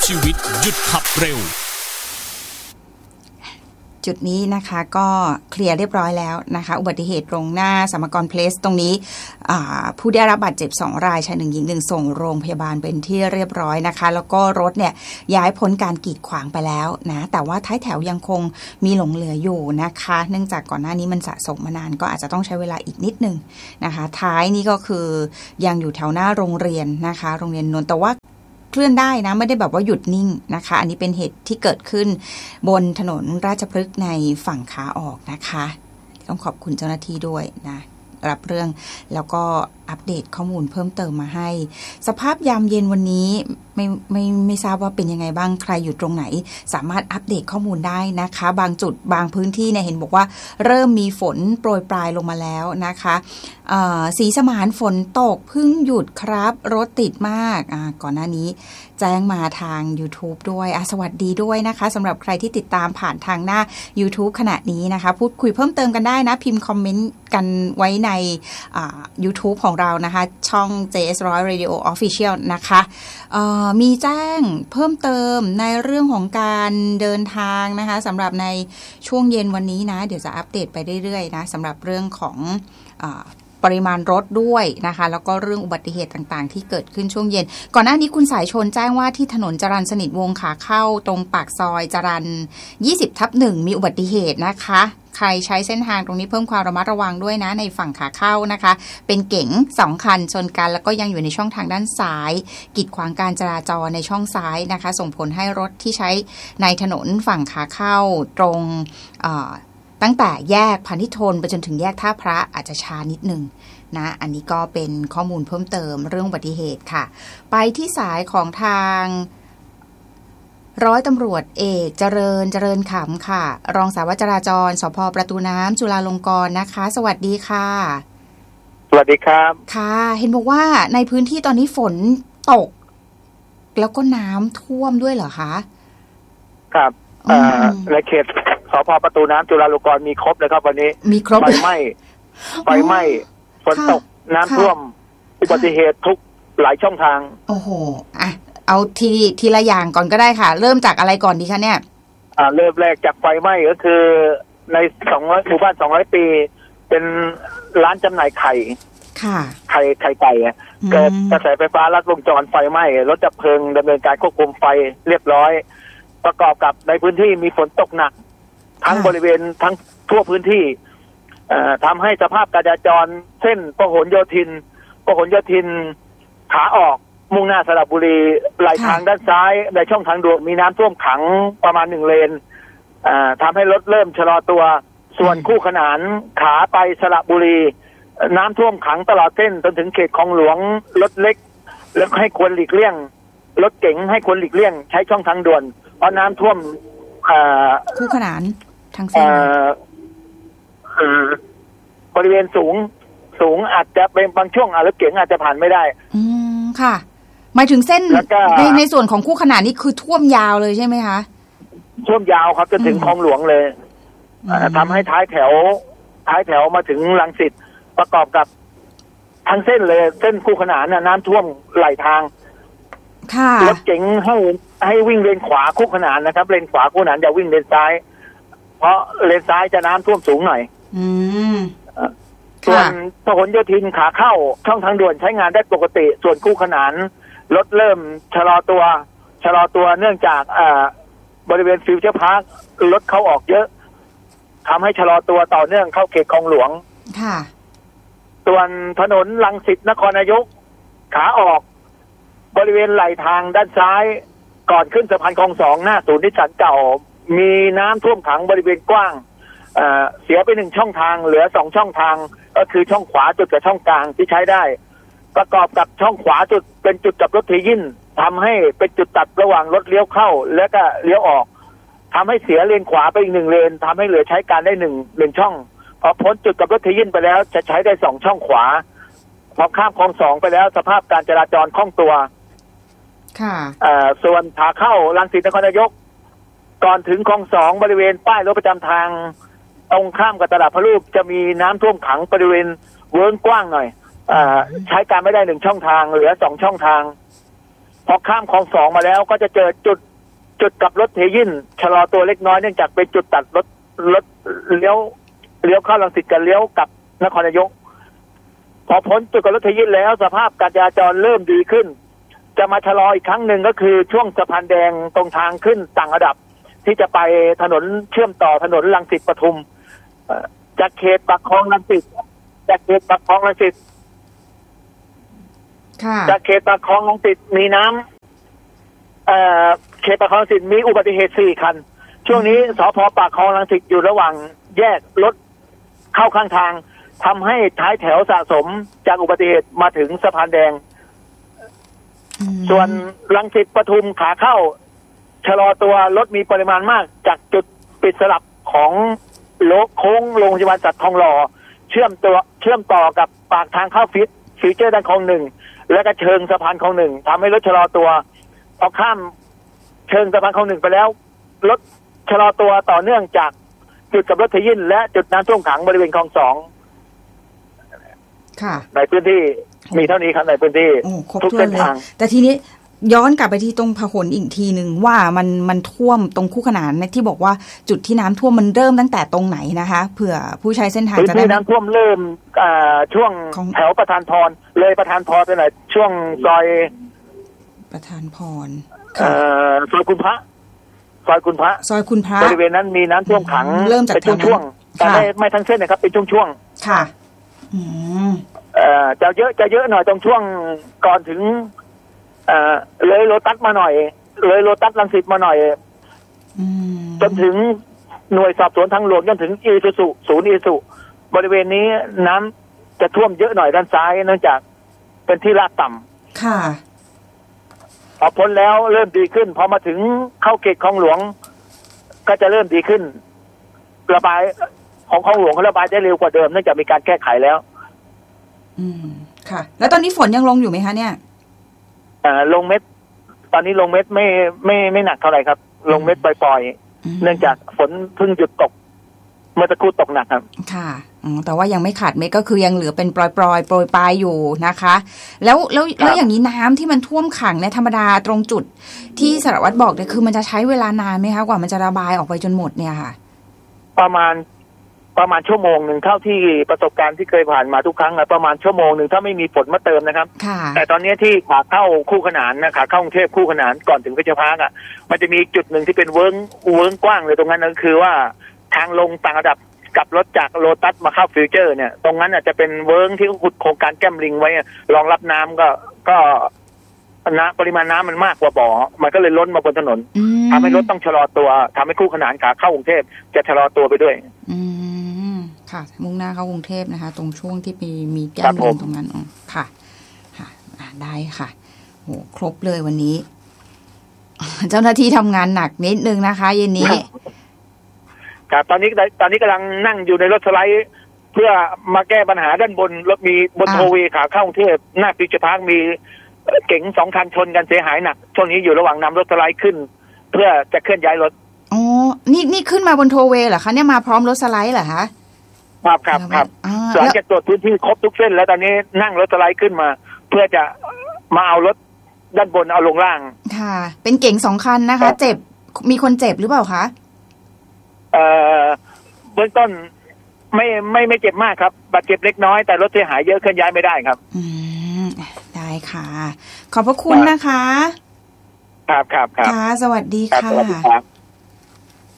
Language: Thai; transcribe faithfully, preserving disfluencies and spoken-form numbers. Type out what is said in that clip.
ชีวิตหยุดขับเร็วจุดนี้นะคะก็เคลียร์เรียบร้อยแล้วนะคะอุบัติเหตุตรงหน้าสมกรเพลสตรงนี้ผู้ได้รับบาดเจ็บสองรายชายหนึ่งหญิงหนึ่งส่งโรงพยาบาลเป็นที่เรียบร้อยนะคะแล้วก็รถเนี่ยย้ายพ้นการกีดขวางไปแล้วนะแต่ว่าท้ายแถวยังคงมีหลงเหลืออยู่นะคะเนื่องจากก่อนหน้านี้มันสะสมมานานก็อาจจะต้องใช้เวลาอีกนิดนึงนะคะท้ายนี่ก็คือยังอยู่แถวหน้าโรงเรียนนะคะโรงเรียนนนท์แต่ว่าเคลื่อนได้นะไม่ได้แบบว่าหยุดนิ่งนะคะอันนี้เป็นเหตุที่เกิดขึ้นบนถนนราชพฤกษ์ในฝั่งขาออกนะคะต้องขอบคุณเจ้าหน้าที่ด้วยนะรับเรื่องแล้วก็อัปเดตข้อมูลเพิ่มเติมมาให้สภาพยามเย็นวันนี้ไม่ไม่ไม่ทราบว่าเป็นยังไงบ้างใครอยู่ตรงไหนสามารถอัปเดตข้อมูลได้นะคะบางจุดบางพื้นที่เนี่ยเห็นบอกว่าเริ่มมีฝนโปรยปลายลงมาแล้วนะคะศรีสมานฝนตกเพิ่งหยุดครับรถติดมากก่อนหน้านี้แจ้งมาทาง YouTube ด้วยสวัสดีด้วยนะคะสำหรับใครที่ติดตามผ่านทางหน้า YouTube ขณะนี้นะคะพูดคุยเพิ่มเติมกันได้นะพิมพ์คอมเมนต์กันไว้ใน YouTube ของเรานะคะช่อง เจ เอส หนึ่งร้อย Radio Official นะคะมีแจ้งเพิ่มเติมในเรื่องของการเดินทางนะคะสำหรับในช่วงเย็นวันนี้นะเดี๋ยวจะอัปเดตไปเรื่อยๆนะสำหรับเรื่องของปริมาณรถด้วยนะคะแล้วก็เรื่องอุบัติเหตุต่างๆที่เกิดขึ้นช่วงเย็นก่อนหน้านี้คุณสายชนแจ้งว่าที่ถนนจรัญสนิทวงศ์ขาเข้าตรงปากซอยจรัญ ยี่สิบทับหนึ่ง มีอุบัติเหตุนะคะใครใช้เส้นทางตรงนี้เพิ่มความระมัดระวังด้วยนะในฝั่งขาเข้านะคะเป็นเก๋งสองคันชนกันแล้วก็ยังอยู่ในช่องทางด้านซ้ายกีดขวางการจราจรในช่องซ้ายนะคะส่งผลให้รถที่ใช้ในถนนฝั่งขาเข้าตรงตั้งแต่แยกพานิชนไปจนถึงแยกท่าพระอาจจะช้านิดนึงนะอันนี้ก็เป็นข้อมูลเพิ่มเติมเรื่องอุบัติเหตุค่ะไปที่สายของทางร้อยตำรวจเอกเจริญเจริญขำค่ะรองสารวัตรจราจรสภ.ประตูน้ำจุฬาลงกรณ์นะคะสวัสดีค่ะสวัสดีครับค่ะเห็นบอกว่าในพื้นที่ตอนนี้ฝนตกแล้วก็น้ำท่วมด้วยเหรอคะครับในเขตสภ.ประตูน้ำจุฬาลงกรณ์มีครบเลยครับวันนี้มีครบไฟไหม้ไฟไหม้ฝนตกน้ำท่วมอุบัติเหตุทุกหลายช่องทางโอ้โหอ่ะเอาทีทีละอย่างก่อนก็ได้ค่ะเริ่มจากอะไรก่อนดีคะเนี่ยอ่าเริ่มแรกจากไฟไหม้ก็คือในสองร้อยหมู่บ้านสองร้อยปีเป็นร้านจำหน่ายไข่ค่ะไข่ไข่ไก่เกิดกระแสไฟฟ้าลัดวงจรไฟไหม้รถดับเพลิงดำเนินการควบคุมไฟเรียบร้อยประกอบกับในพื้นที่มีฝนตกหนักทั้งบริเวณทั้งทั่วพื้นที่ทำให้สภาพการจราจรเส้นพหลโยธินพหลโยธินขาออกมุ่งหน้าสระบุรีไหลทางด้านซ้ายในช่องทางด่วนมีน้ำท่วมขังประมาณหนึ่งเลนทำให้รถเริ่มชะลอตัวส่วนคู่ขนานขาไปสระบุรีน้ำท่วมขังตลอดเส้นจนถึงเขตคลองหลวงรถเล็กแล้วให้ควรหลีกเลี่ยงรถเก๋งให้ควรหลีกเลี่ยงใช้ช่องทางด่วนเพราะน้ำท่วมคู่ขนานทางเส้นบริเวณสูงสูงอาจจะเป็นบางช่วงรถเก๋งอาจจะผ่านไม่ได้อืมค่ะหมายถึงเส้นในในส่วนของคู่ขนานนี่คือท่วมยาวเลยใช่ไหมคะท่วมยาวครับจนถึงคลองหลวงเลยทำให้ท้ายแถวท้ายแถวมาถึงรังสิตประกอบกับทั้งเส้นเลยเส้นคู่ขนานน้ำท่วมไหลทางรถเก๋งให้ให้วิ่งเลนขวาคู่ขนานนะครับเลนขวาคู่ขนานอย่าวิ่งเลนซ้ายเพราะเลนซ้ายจะน้ำท่วมสูงหน่อยอืมส่วนพหลโยธินขาเข้าช่องทางด่วนใช้งานได้ปกติส่วนคู่ขนานรถเริ่มชะลอตัวชะลอตัวเนื่องจากอ่าบริเวณฟิวเจอร์พาร์ครถเข้าออกเยอะทำให้ชะลอตัวต่อเนื่องเข้าเขตคลองหลวงค่ะส่วนถนนรังสิตนครนายกขาออกบริเวณไหลทางด้านซ้ายก่อนขึ้นสะพานคลองสองหน้าศูนย์นิสสันเก่ามีน้ำท่วมขังบริเวณกว้างเอ่อเสียไปหนึ่งช่องทางเหลือสองช่องทางก็คือช่องขวาจุดกับช่องกลางที่ใช้ได้ประกอบกับช่องขวาจุดเป็นจุดกับรถทียินทำให้เป็นจุดตัดระหว่างรถเลี้ยวเข้าและก็เลี้ยวออกทำให้เสียเลนขวาไปอีกหนึ่งเลนทำให้เหลือใช้การได้หนึ่งหนึ่งช่องพอพ้นจุดกับรถทียินไปแล้วจะใช้ได้สองช่องขวาพอข้ามคลองสองไปแล้วสภาพการจราจรคล่องตัวค่ะเอ่อส่วนขาเข้ารังสิตนครนายกก่อนถึงคลองสองบริเวณป้ายรถประจำทางตรงข้ามกับตลาดพระรูปจะมีน้ำท่วมขังบริเวณเวิ้งกว้างหน่อยเอ่อใช้การไม่ได้หนึ่งช่องทางเหลือสองช่องทางพอข้ามคลองสองมาแล้วก็จะเจอจุดจุดกลับรถเทยินชะลอตัวเล็กน้อยเนื่องจากเป็นจุดตัดรถรถเลี้ยวเลี้ยวเข้ารังสิตกับเลี้ยวกลับนครนายกพอพ้นจุดกลับรถเทยินแล้วสภาพการจราจรเริ่มดีขึ้นจะมาชะลออีกครั้งหนึ่งก็คือช่วงสะพานแดงตรงทางขึ้นต่างระดับที่จะไปถนนเชื่อมต่อถนนรังสิตปทุมจากเขตปากคลองรังสิตจากเขตปากคลองรังสิตจากเขตปากคลองรังสิตมีน้ำเอ่อเขตปากคลองรังสิตมีอุบัติเหตุสี่คันช่วงนี้สภ.ปากคลองรังสิตอยู่ระหว่างแยกรถเข้าข้างทางทำให้ท้ายแถวสะสมจากอุบัติเหตุมาถึงสะพานแดงส่วนรังสิตปทุมขาเข้าชะลอตัวรถมีปริมาณมากจากจุดปิดสลับของโลโค้งโรงพยาบาลสัตว์ทองหล่อเชื่อมตัวเชื่อมต่อกับปากทางเข้าฟิตฟีเจอร์ด้านคลองหนึ่งและก็เชิงสะพานคลองหนึ่งทำให้รถชะลอตัวพอข้ามเชิงสะพานคลองหนึ่งไปแล้วรถชะลอตัวต่อเนื่องจากจุดกับรถเทยินและจุดน้ำท่วมขังบริเวณคลองสองในพื้นที่มีเท่านี้ครับในพื้นที่ทุกเส้นทางแต่ทีนี้ย้อนกลับไปที่ตรงพหลอีกทีหนึ่งว่ามันมันท่วมตรงคู่ขนานที่บอกว่าจุดที่น้ำท่วมมันเริ่มตั้งแต่ตรงไหนนะคะเผื่อผู้ใช้เส้นทางจะได้น้ำท่วมเริ่มช่วงแถวประธานพรเลยประธานพรไปหน่อยช่วงซอยประธานพรซอยคุณพระซอยคุณพระซอยคุณพระบริเวณนั้นมีน้ำท่วมขังเริ่มจากช่วงๆแต่ไม่ไม่ทั้งเส้นนะครับเป็นช่วงๆค่ะอืมเอ่อจะเยอะจะเยอะหน่อยตรงช่วงก่อนถึงเอ่อเลยโลตัสมาหน่อยเลยโลตัสรังสิตมาหน่อยจนถึงหน่วยสอบสวนทางหลวงจนถึงอีซูซุศูนย์อีซูบริเวณนี้น้ำจะท่วมเยอะหน่อยด้านซ้ายเนื่องจากเป็นที่ลาดต่ำค่ะพอพ้นแล้วเริ่มดีขึ้นพอมาถึงเข้าเขตคลองหลวงก็จะเริ่มดีขึ้นระบายของคลองหลวงเขาระบายได้เร็วกว่าเดิมเนื่องจากมีการแก้ไขแล้วอืมค่ะแล้วตอนนี้ฝนยังลงอยู่ไหมคะเนี่ยอ่าลงเม็ดตอนนี้ลงเม็ดไม่ไม่ไม่หนักเท่าไหร่ครับลงเม็ดปล่อยๆเนื่องจากฝนเพิ่งหยุดตกเมื่อตะกู้ตกหนักครับค่ะอ๋อแต่ว่ายังไม่ขาดเม็ดก็คือยังเหลือเป็นปล่อยๆโปรยปลายอยู่นะคะแล้วแล้วแล้วอย่างนี้น้ำที่มันท่วมขังเนี่ยธรรมดาตรงจุดที่สารวัตรบอกเนี่ยคือมันจะใช้เวลานานไหมคะกว่ามันจะระบายออกไปจนหมดเนี่ยค่ะประมาณประมาณชั่วโมงหนึ่งเท่าที่ประสบการณ์ที่เคยผ่านมาทุกครั้งนะประมาณชั่วโมงหนึ่งถ้าไม่มีฝนมาเติมนะครับแต่ตอนนี้ที่ขาเข้าคู่ขนานนะขาเข้ากรุงเทพคู่ขนานก่อนถึงเพชรพาร์คอ่ะมันจะมีจุดหนึ่งที่เป็นเวิ้งเวิ้งกว้างเลยตรงนั้นนั่นคือว่าทางลงต่างระดับกับรถจากโลตัสมาเข้าฟิวเจอร์เนี่ยตรงนั้นอ่ะจะเป็นเวิ้งที่ขุดโครงการแก้มลิงไว้รองรับน้ำก็ก็นะปริมาณน้ำมันมากกว่าบ่อมันก็เลยล้นมาบนถนนทำให้รถต้องชะลอตัวทำให้คู่ขนานขาเข้ากรุงเทพจะชะลอตัวไปด้วยอืมค่ะมุ่งหน้าเข้ากรุงเทพนะคะตรงช่วงที่มีมีแก้มลิงตรงนั้นอ๋อค่ะค่ะได้ค่ะโหครบเลยวันนี้เจ้าหน้าที่ทำงานหนักนิดนึงนะคะเย็นนี้ครับตอนนี้ตอนนี้กำลังนั่งอยู่ในรถสไลด์เพื่อมาแก้ปัญหาด้านบนรถมีบนโทเวขาเข้ากรุงเทพหน้าฟิวเจอร์พาร์คมีเก๋งสองคันชนกันเสียหายหนักช่วงนี้อยู่ระหว่างนำรถสไลด์ขึ้นเพื่อจะเคลื่อนย้ายรถอ๋อนี่นี่ขึ้นมาบนโทเวเหรอคะเนี่ยมาพร้อมรถสไลด์เหรอคะครับครับครับหลังจากตรวจพื้นที่ครบทุกเส้นแล้วตอนนี้นั่งรถสไลด์ขึ้นมาเพื่อจะมาเอารถด้านบนเอาลงล่างค่ะเป็นเก๋งสองคันนะคะเจ็บมีคนเจ็บหรือเปล่าคะเอ่อเบื้องต้นไม่ไม่ไม่เจ็บมากครับบาดเจ็บเล็กน้อยแต่รถเสียหายเยอะเคลื่อนย้ายไม่ได้ครับอืมได้ค่ะขอบพระคุณนะคะครับครับครับค่ะสวัสดีค่ะ